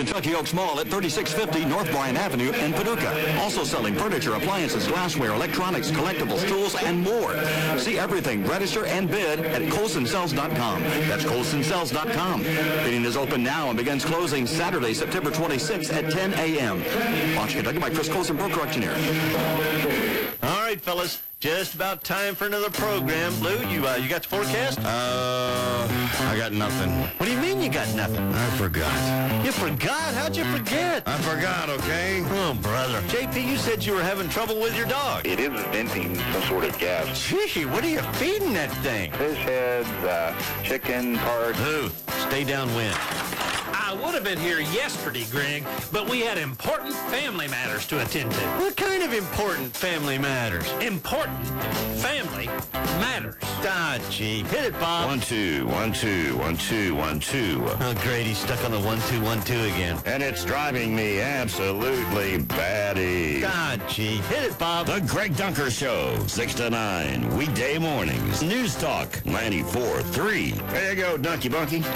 Kentucky Oaks Mall at 3650 North Bryan Avenue in Paducah. Also selling furniture, appliances, glassware, electronics, collectibles, tools, and more. See everything, register, and bid at ColsonSells.com. That's ColsonSells.com. Bidding is open now and begins closing Saturday, September 26th at 10 a.m. Launch conducted by Chris Colson, Broker Auctioneer. All right, fellas. Just about time for another program. Lou, you got the forecast? I got nothing. What do you mean you got nothing? I forgot. You forgot? How'd you forget? I forgot, okay? Oh, brother. JP, you said you were having trouble with your dog. It is venting some sort of gas. Gee, what are you feeding that thing? Fish heads, chicken parts. Lou, stay downwind. I would have been here yesterday, Greg, but we had important family matters to attend to. What kind of important family matters? Important family matters. Ah, gee. Hit it, Bob. 1, 2, 1, 2, 1, 2, 1, 2. Oh, great. He's stuck on the 1, 2, 1, 2 again. And it's driving me absolutely batty. God, gee. Hit it, Bob. The Greg Dunker Show, 6 to 9, weekday mornings. News Talk, 94.3. There you go, Dunky Bunky.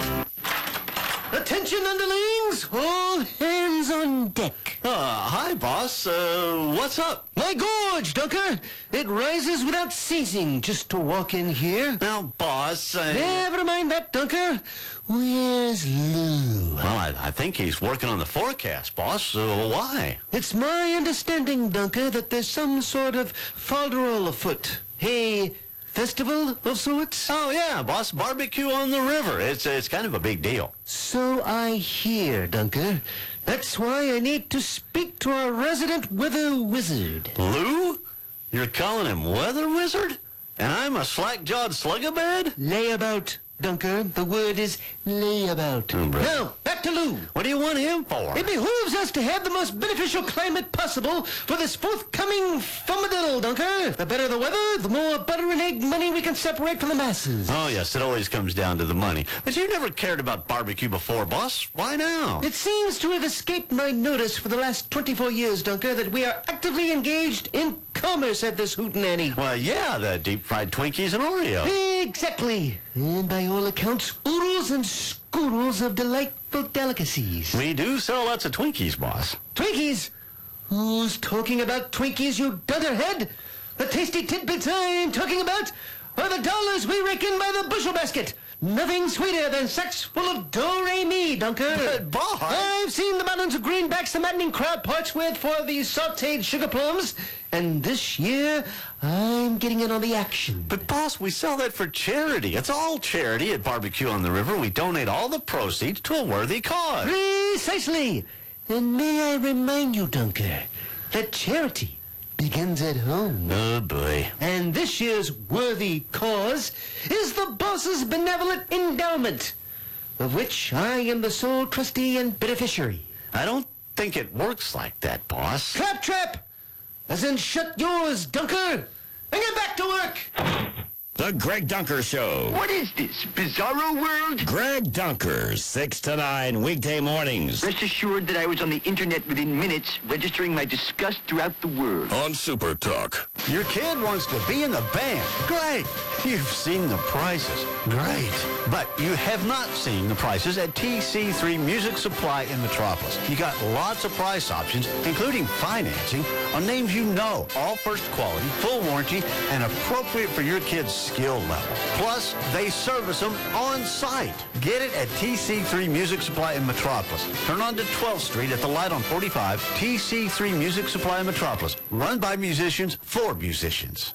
Attention, underlings! All hands on deck. Hi, boss. What's up? My gorge, Dunker! It rises without ceasing just to walk in here. Now, boss, Never mind that, Dunker. Where's Lou? Well, I think he's working on the forecast, boss. Why? It's my understanding, Dunker, that there's some sort of folderol afoot. Hey, festival of sorts? Oh, yeah, boss. Barbecue on the river. It's kind of a big deal. So I hear, Dunker. That's why I need to speak to our resident weather wizard. Lou? You're calling him Weather Wizard? And I'm a slack-jawed slugabed? Layabout, Dunker. The word is layabout. Oh, brother. Now, back to Lou. What do you want him for? It behooves us to have the most beneficial climate possible for this forthcoming fumadiddle, Dunker. The better the weather, the more butter and egg money we can separate from the masses. Oh, yes, it always comes down to the money. But you never cared about barbecue before, boss. Why now? It seems to have escaped my notice for the last 24 years, Dunker, that we are actively engaged in commerce at this hootenanny. Well, yeah, the deep-fried Twinkies and Oreos. Exactly. And by all accounts, oodles and scoodles of delightful delicacies. We do sell lots of Twinkies, boss. Twinkies? Who's talking about Twinkies, you dunderhead? The tasty tidbits I'm talking about are the dollars we rake in by the bushel basket. Nothing sweeter than sacks full of do-re-mi, Dunker. But, boss! I've seen the mountains of greenbacks the maddening crowd parts with for the sautéed sugar plums. And this year, I'm getting in on the action. But, boss, we sell that for charity. It's all charity at Barbecue on the River. We donate all the proceeds to a worthy cause. Precisely. And may I remind you, Dunker, that charity begins at home. Oh, boy. And this year's worthy cause is the boss's benevolent endowment, of which I am the sole trustee and beneficiary. I don't think it works like that, boss. Claptrap! As in shut yours, Dunker, and get back to work! The Greg Dunker Show. What is this, Bizarro World? Greg Dunker, 6 to 9, weekday mornings. Rest assured that I was on the internet within minutes, registering my disgust throughout the world. On Super Talk. Your kid wants to be in the band. Great. You've seen the prices. Great. But you have not seen the prices at TC3 Music Supply in Metropolis. You got lots of price options, including financing on names you know, all first quality, full warranty, and appropriate for your kid's skill level. Plus, they service them on site. Get it at TC3 Music Supply in Metropolis. Turn on to 12th Street at the light on 45. TC3 Music Supply in Metropolis. Run by musicians for musicians.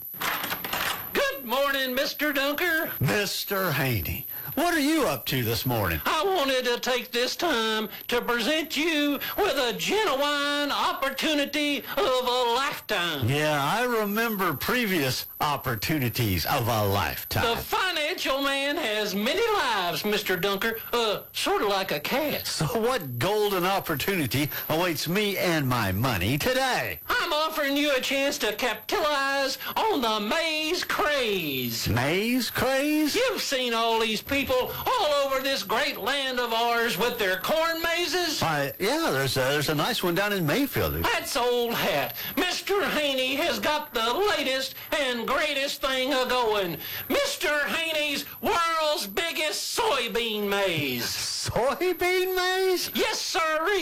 Good morning, Mr. Dunker. Mr. Haney, what are you up to this morning? I wanted to take this time to present you with a genuine opportunity of a lifetime. Yeah, I remember previous opportunities of a lifetime. The financial man has many lives, Mr. Dunker, sort of like a cat. So what golden opportunity awaits me and my money today? I'm offering you a chance to capitalize on the maize craze. Maize craze? You've seen all these people all over this great land of ours with their corn mazes. Yeah, there's a nice one down in Mayfield. That's old hat. Mr. Haney has got the latest and greatest thing a-going. Mr. Haney's world's biggest soybean maze. Soybean maize? Yes, sir.